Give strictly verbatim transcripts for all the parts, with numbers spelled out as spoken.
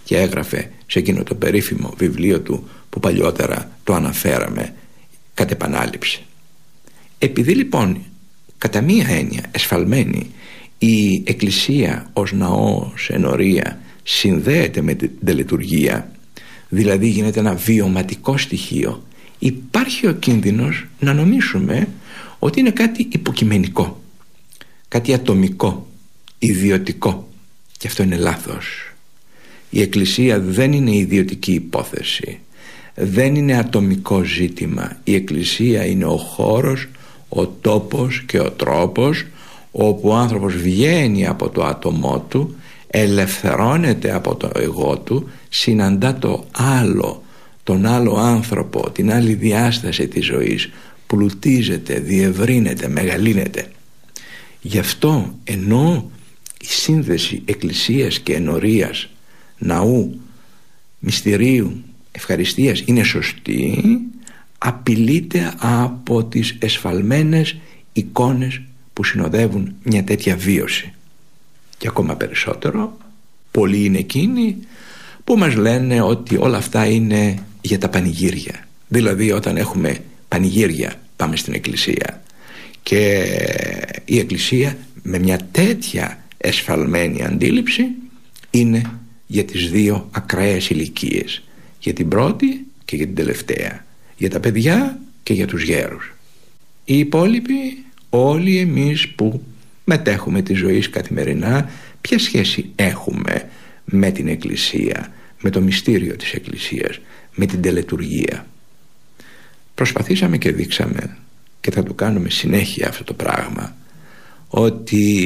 και έγραφε σε εκείνο το περίφημο βιβλίο του που παλιότερα το αναφέραμε κατ' επανάληψη. Επειδή λοιπόν κατά μία έννοια εσφαλμένη η Εκκλησία ως ναό, ενορία, συνδέεται με την τελετουργία, δηλαδή γίνεται ένα βιωματικό στοιχείο, υπάρχει ο κίνδυνος να νομίσουμε ότι είναι κάτι υποκειμενικό, κάτι ατομικό, ιδιωτικό, και αυτό είναι λάθος. Η Εκκλησία δεν είναι ιδιωτική υπόθεση, δεν είναι ατομικό ζήτημα. Η Εκκλησία είναι ο χώρος, ο τόπος και ο τρόπος όπου ο άνθρωπος βγαίνει από το άτομό του, ελευθερώνεται από το εγώ του, συναντά το άλλο, τον άλλο άνθρωπο, την άλλη διάσταση της ζωής, πλουτίζεται, διευρύνεται, μεγαλύνεται. Γι' αυτό ενώ η σύνδεση εκκλησίας και ενορίας, ναού, μυστηρίου, ευχαριστίας είναι σωστή, απειλείται από τις εσφαλμένες εικόνες που συνοδεύουν μια τέτοια βίωση. Και ακόμα περισσότερο, πολλοί είναι εκείνοι που μας λένε ότι όλα αυτά είναι για τα πανηγύρια. Δηλαδή όταν έχουμε πανηγύρια πάμε στην εκκλησία, και η εκκλησία με μια τέτοια εσφαλμένη αντίληψη είναι για τις δύο ακραίες ηλικίες, για την πρώτη και για την τελευταία, για τα παιδιά και για τους γέρους. Οι υπόλοιποι, όλοι εμείς που μετέχουμε τη ζωή καθημερινά, ποια σχέση έχουμε με την εκκλησία, με το μυστήριο της εκκλησίας, με την τελετουργία? Προσπαθήσαμε και δείξαμε, και θα το κάνουμε συνέχεια αυτό το πράγμα, ότι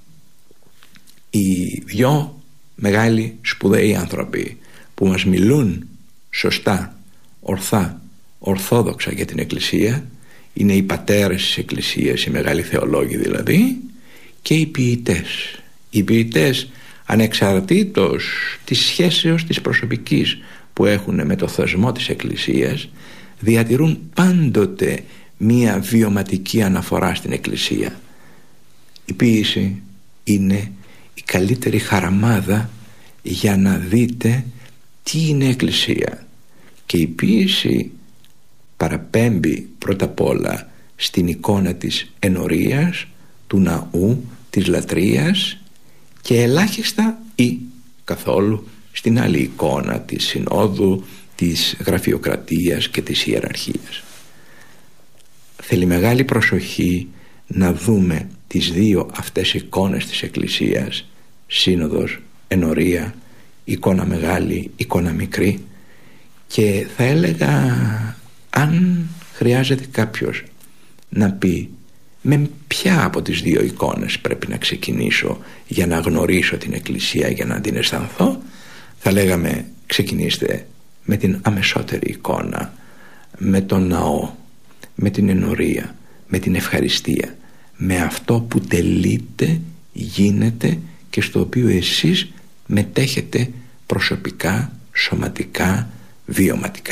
οι δυο μεγάλοι σπουδαίοι άνθρωποι που μας μιλούν σωστά, ορθά, ορθόδοξα για την εκκλησία είναι οι πατέρες της εκκλησίας, οι μεγάλοι θεολόγοι δηλαδή, και οι ποιητές. Οι ποιητές, ανεξαρτήτως της σχέσεως της προσωπικής που έχουν με το θεσμό της εκκλησίας, διατηρούν πάντοτε μία βιωματική αναφορά στην εκκλησία. Η ποίηση είναι η καλύτερη χαραμάδα για να δείτε τι είναι εκκλησία, και η ποίηση παραπέμπει πρώτα απ' όλα στην εικόνα της ενορίας, του ναού, της λατρείας, και ελάχιστα ή καθόλου στην άλλη εικόνα της συνόδου, της γραφειοκρατίας και της ιεραρχίας. Θέλει μεγάλη προσοχή να δούμε τις δύο αυτές εικόνες της εκκλησίας, σύνοδος, ενορία, εικόνα μεγάλη, εικόνα μικρή, και θα έλεγα, αν χρειάζεται κάποιος να πει με ποια από τις δύο εικόνες πρέπει να ξεκινήσω για να γνωρίσω την εκκλησία, για να την αισθανθώ, θα λέγαμε ξεκινήστε με την αμεσότερη εικόνα, με τον ναό, με την ενορία, με την ευχαριστία, με αυτό που τελείται, γίνεται και στο οποίο εσείς μετέχετε προσωπικά, σωματικά, βιωματικά.